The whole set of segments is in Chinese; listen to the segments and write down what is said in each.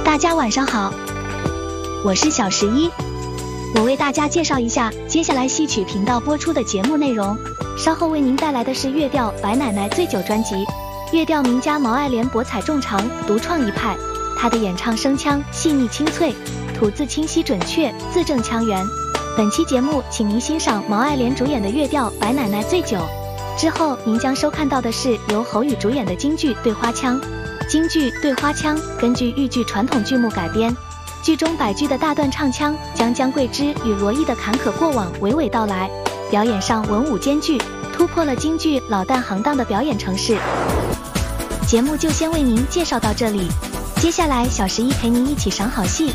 大家晚上好，我是小11，我为大家介绍一下接下来戏曲频道播出的节目内容。稍后为您带来的是乐调白奶奶醉酒专辑，乐调名家毛爱莲博采众长，独创一派。她的演唱声腔细腻清脆，吐字清晰准确，字正腔圆。本期节目，请您欣赏毛爱莲主演的乐调白奶奶醉酒。之后，您将收看到的是由侯宇主演的京剧对花腔。京剧对花腔根据豫剧传统剧目改编，剧中百句的大段唱腔将姜桂枝与罗毅的坎坷过往娓娓道来，表演上文武兼具，突破了京剧老旦行当的表演程式。节目就先为您介绍到这里，接下来小11陪您一起赏好戏。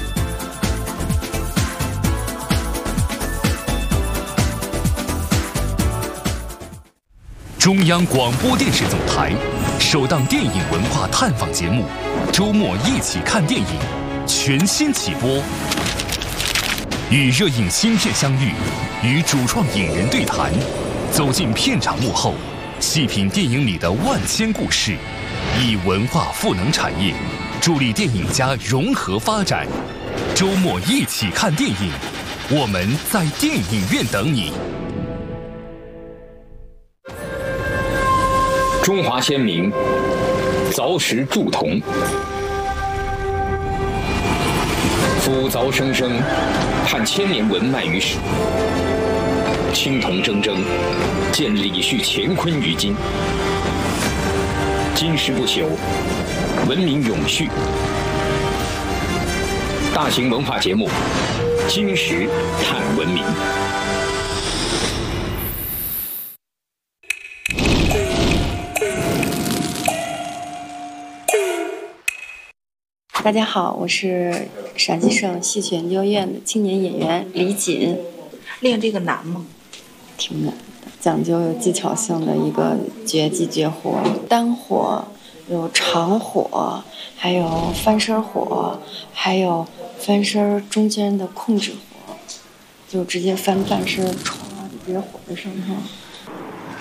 中央广播电视总台首档电影文化探访节目《周末一起看电影》全新起播，与热映新片相遇，与主创影人对谈，走进片场幕后，细品电影里的万千故事，以文化赋能产业，助力电影家融合发展。周末一起看电影，我们在电影院等你。 中华先民凿石铸铜，夫凿生生，盼千年文脉于史。青铜铮铮，见李旭乾坤于今。金石不朽，文明永续。大型文化节目《金石探文明》。 大家好，我是陕西省戏曲研究院的青年演员李锦。 练这个难吗？ 挺难的，讲究有技巧性的一个绝技绝活，单火，有长火，还有翻身火，还有翻身中间的控制火，就直接翻半身，歘就直接火在上头。